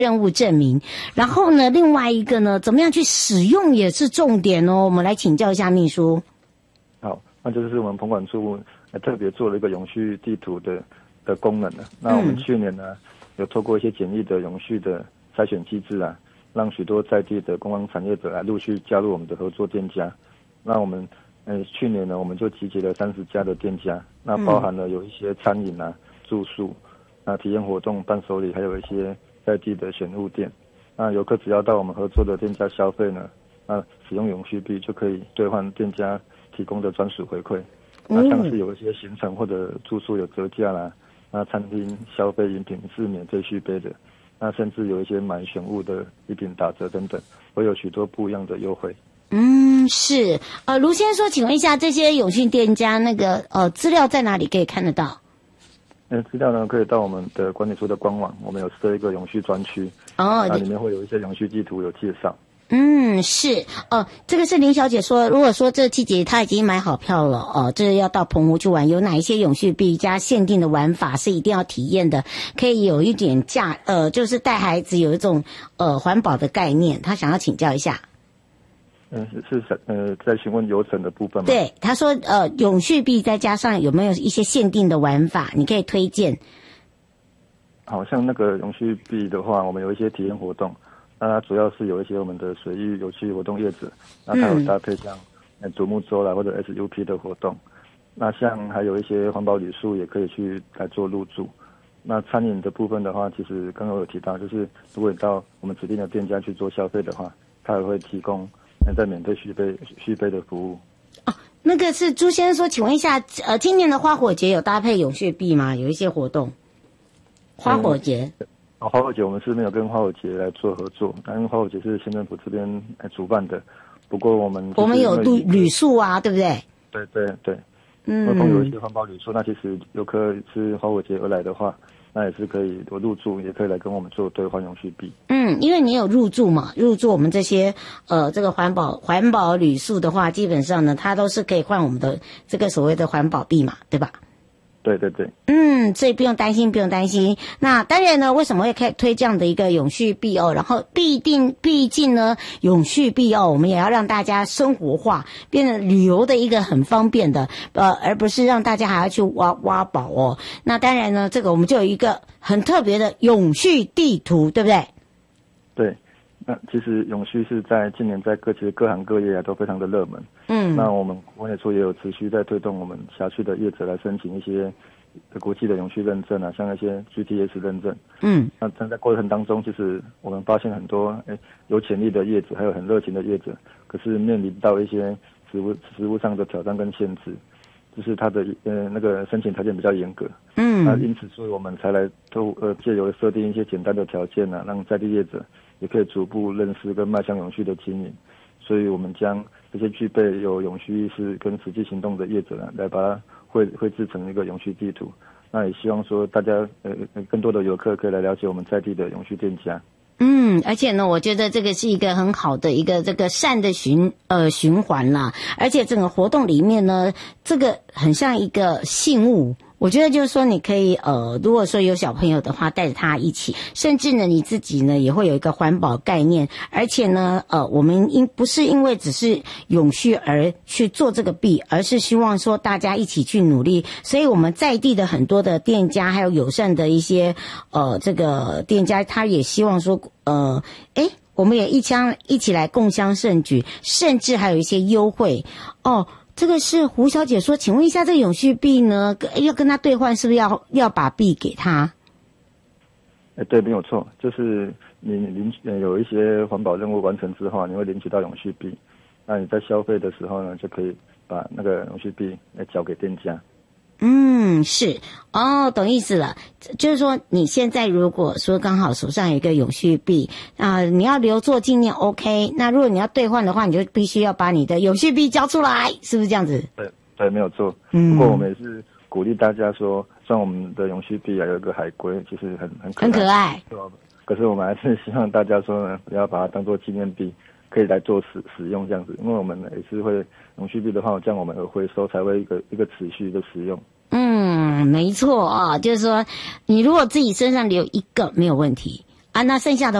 任务证明。然后呢，另外一个呢，怎么样去使用也是重点哦。我们来请教一下秘书。 好，那就是我们澎管处特别做了一个永续地图的功能的。那我们去年呢，有透过一些简易的永续的筛选机制啊，让许多在地的观光产业者来陆续加入我们的合作店家。那我们去年呢，我们就集结了30家的店家，那包含了有一些餐饮啊、住宿、体验活动、伴手礼，还有一些在地的选物店。那游客只要到我们合作的店家消费呢，那使用永续币就可以兑换店家提供的专属回馈。那像是有一些行程或者住宿有折价啦，那餐厅消费饮品是免费续杯的，那甚至有一些买选物的礼品打折等等，会有许多不一样的优惠。 是卢先生说，请问一下，这些永续店家那个资料在哪里可以看得到？ 资料呢可以到我们的管理处的官网，我们有设一个永续专区，那里面会有一些永续地图有介绍。 是这个是林小姐说，如果说这季节她已经买好票了这要到澎湖去玩，有哪一些永续币加限定的玩法是一定要体验的，可以有一点就是带孩子有一种环保的概念，她想要请教一下。 在询问流程的部分吗？ 对，他说永续币再加上有没有一些限定的玩法，你可以推荐。 好像那个永续币的话，我们有一些体验活动，那它主要是有一些我们的水域有趣活动业者，那它有搭配像独木舟啦或者 SUP 的活动，那像还有一些环保旅宿也可以去来做入住。那餐饮的部分的话，其实刚刚有提到，就是如果你到我们指定的店家去做消费的话，它也会提供在免费续杯的服务。 那个是朱先生说，请问一下，今年的花火节有搭配永续币吗？有一些活动，花火节。 花火节我们是没有跟花火节来做合作，因为花火节是县政府这边主办的。不过我们有旅宿啊，对不对？ 对对对。合同有一些环保旅宿，那其实游客是花火节而来的话，那也是可以有入住，也可以来跟我们做兑换永续币。 因为你有入住嘛，入住我们这些这个环保旅宿的话，基本上呢，它都是可以换我们的这个所谓的环保币嘛，对吧？ 对对对。 所以不用担心。那当然呢，为什么会推这样的一个永续币然后毕竟呢，永续币我们也要让大家生活化，变成旅游的一个很方便的而不是让大家还要去挖宝那当然呢，这个我们就有一个很特别的永续地图，对不对？ 对。那其实永续是在今年在其实各行各业都非常的热门。那我们管理处也有持续在推动我们辖区的业者来申请一些国际的永续认证像一些 GTS 认证。那但在过程当中，其实我们发现很多有潜力的业者，还有很热情的业者，可是面临到一些实务上的挑战跟限制，就是他的那个申请条件比较严格。那因此，所以我们才来借由设定一些简单的条件让在地业者也可以逐步认识跟迈向永续的经营。所以我们将这些具备有永续意识跟实际行动的业者来把它绘制成一个永续地图。那也希望说大家更多的游客可以来了解我们在地的永续店家。 而且呢，我觉得这个是一个很好的一个这个善的循环啦，而且整个活动里面呢，这个很像一个信物。我觉得就是说，你可以如果说有小朋友的话，带着他一起，甚至呢你自己呢也会有一个环保概念，而且呢我们不是因为只是永续而去做这个币，而是希望说大家一起去努力。所以我们在地的很多的店家，还有友善的一些这个店家，他也希望说我们也一起来共襄盛举，甚至还有一些优惠这个是胡小姐说，请问一下，这个永续币呢，要跟他兑换，是不是要把币给他？ 对，没有错，就是你有一些环保任务完成之后，你会领取到永续币，那你在消费的时候呢，就可以把那个永续币来交给店家。 是懂意思了。就是说你现在如果说刚好手上有一个永续币你要留作纪念 OK， 那如果你要兑换的话，你就必须要把你的永续币交出来，是不是这样子？ 对，没有错。不过我们也是鼓励大家说，虽然我们的永续币有一个海龟，其实很可爱，可是我们还是希望大家说呢，不要把它当作纪念币，可以来做使用这样子，因为我们也是会永续币的话，这样我们回收才会一个持续的使用。 没错就是说你如果自己身上留一个没有问题啊，那剩下的